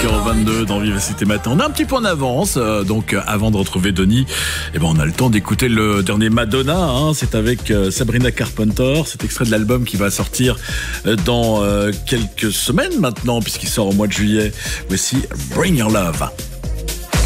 5h22 dans Vivacité Matin. On est un petit peu en avance, donc avant de retrouver Denis, on a le temps d'écouter le dernier Madonna. C'est avec Sabrina Carpenter. Cet extrait de l'album qui va sortir dans quelques semaines maintenant, puisqu'il sort au mois de juillet. Voici Bring Your Love.